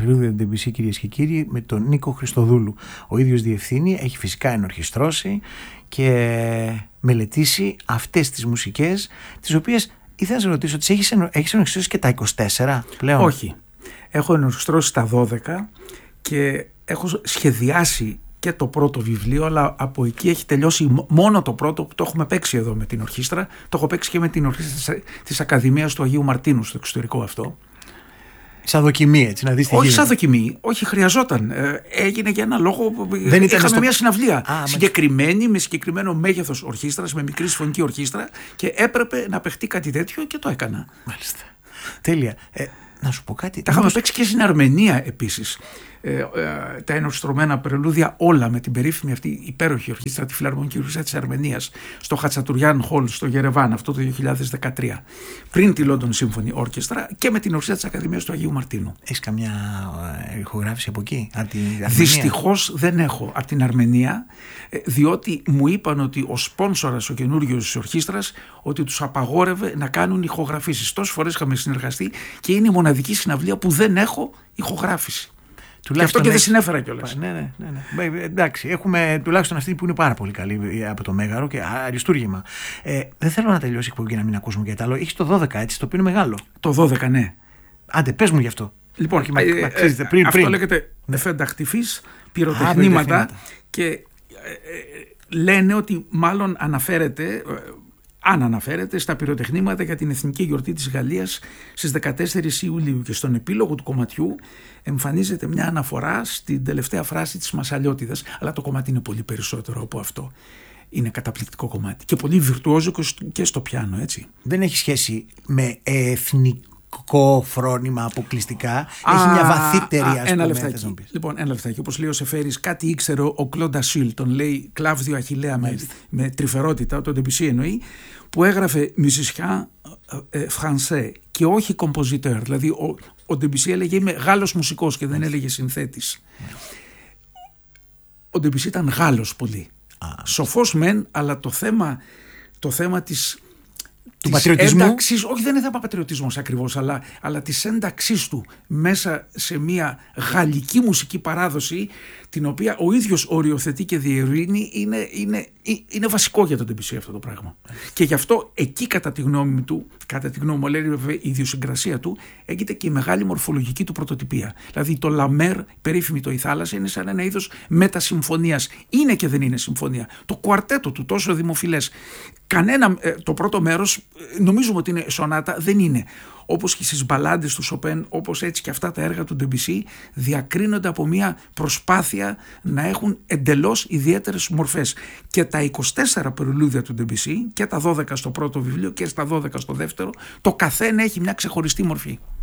πρελούδια του Ντεμπισί, κυρίες και κύριοι, με τον Νίκο Χριστοδούλου. Ο ίδιος διευθύνει, έχει φυσικά ενορχιστρώσει και μελετήσει αυτές τις μουσικές, τις οποίες ήθελα να σε ρωτήσω, τις έχεις ενορχιστρώσει και τα 24 πλέον? Όχι. Έχω ενορχιστρώσει τα 12 και έχω σχεδιάσει και το πρώτο βιβλίο, αλλά από εκεί έχει τελειώσει μόνο το πρώτο που το έχουμε παίξει εδώ με την ορχήστρα. Το έχω παίξει και με την ορχήστρα της Ακαδημίας του Αγίου Μαρτίνου στο εξωτερικό αυτό. Σαν δοκιμή, έτσι, να δεις τι όχι γίνεται. Σαν δοκιμή, όχι, χρειαζόταν. Έγινε για ένα λόγο. Είχαμε μια συναυλία συγκεκριμένη, με συγκεκριμένο μέγεθος ορχήστρας, με μικρή συμφωνική ορχήστρα και έπρεπε να παιχτεί κάτι τέτοιο και το έκανα. Μάλιστα. Τέλεια. Να σου πω κάτι. Τα είχαμε παίξει και στην Αρμενία επίσης. Τα ενορχιστρωμένα πρελούδια όλα με την περίφημη αυτή υπέροχη ορχήστρα, τη Φιλαρμονική Ορχήστρα της Αρμενίας, στο Χατσατουριάν Χολ στο Γερεβάν, αυτό το 2013, πριν τη London Symphony Orchestra, και με την ορχήστρα της Ακαδημίας του Αγίου Μαρτίνου. Έχεις καμιά ηχογράφηση από εκεί, από την Αρμενία? Δυστυχώς δεν έχω από την Αρμενία, διότι μου είπαν ότι ο σπόνσορας, ο καινούριος της ορχήστρας, ότι τους απαγόρευε να κάνουν ηχογραφήσεις. Τόσες φορές είχαμε συνεργαστεί και είναι η μοναδική συναυλία που δεν έχω ηχογράφηση. Και αυτό και δεν συνέφερα κιόλας. Ναι. Εντάξει, έχουμε τουλάχιστον αυτή που είναι πάρα πολύ καλή από το Μέγαρο και αριστούργημα. Δεν θέλω να τελειώσει η εκπομπή και να μην ακούσουμε και τα άλλο. Έχεις το 12, έτσι, το οποίο είναι μεγάλο. Το 12, ναι. Άντε, πες μου γι' αυτό. Λοιπόν, πριν. Αυτό λέγεται φενταχτυφής, πυροτεχνήματα, και λένε ότι μάλλον αναφέρεται, αν αναφέρεται, στα πυροτεχνήματα για την Εθνική Γιορτή της Γαλλίας στις 14 Ιουλίου, και στον επίλογο του κομματιού εμφανίζεται μια αναφορά στην τελευταία φράση της Μασαλιώτιδας, αλλά το κομμάτι είναι πολύ περισσότερο από αυτό. Είναι καταπληκτικό κομμάτι και πολύ βιρτουόζο και στο πιάνο, έτσι. Δεν έχει σχέση με εθνικό φρόνημα αποκλειστικά. Έχει μια βαθύτερη, ένα λεφτάκι. Λοιπόν, ένα λεφτάκι. Όπως λέει ο Σεφέρης, κάτι ήξερε ο Κλόντα Σιλ, τον λέει Κλάβδιο Αχιλλέα με τρυφερότητα, τον Ντεμπισί εννοεί, που έγραφε musicien français και όχι compositeur. Δηλαδή ο Ντεμπισί έλεγε είμαι Γάλλος μουσικός και δεν έλεγε συνθέτης. Ο Ντεμπισί ήταν Γάλλος πολύ. Σοφός μεν, αλλά το θέμα της πατριωτισμού. Ένταξης, όχι, δεν είναι θέμα πατριωτισμός ακριβώς, αλλά της ένταξής του μέσα σε μια γαλλική μουσική παράδοση, την οποία ο ίδιος οριοθετεί και διευρύνει, είναι βασικό για τον Ντεμπισί αυτό το πράγμα. Και γι' αυτό εκεί, κατά τη γνώμη μου, λέει βέβαια η ιδιοσυγκρασία του, έγινε και η μεγάλη μορφολογική του πρωτοτυπία. Δηλαδή το Λαμέρ, περίφημη το «Η θάλασσα», είναι σαν ένα είδος μετασυμφωνίας. Είναι και δεν είναι συμφωνία. Το κουαρτέτο του, τόσο δημοφιλές. Το πρώτο μέρος νομίζουμε ότι είναι σονάτα, δεν είναι. Όπως και στις μπαλάντες του Σοπέν, όπως έτσι και αυτά τα έργα του Ντεμπισί, διακρίνονται από μια προσπάθεια να έχουν εντελώς ιδιαίτερες μορφές. Και τα 24 πρελούδια του Ντεμπισί, και τα 12 στο πρώτο βιβλίο και στα 12 στο δεύτερο, το καθένα έχει μια ξεχωριστή μορφή.